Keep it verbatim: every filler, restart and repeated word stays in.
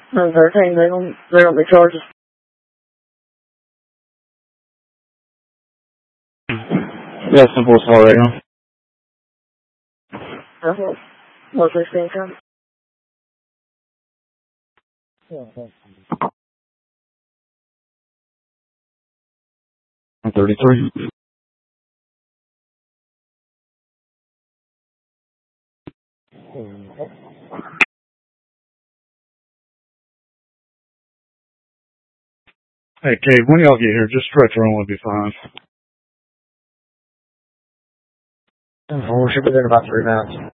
nine thirteen, they don't, they don't be charges. Yeah, simple as all right now. That's what, what's this thing come? I'm thirty-three. Hey, Cade, when y'all get here, just stretch around would be fine. We should be there in about three minutes.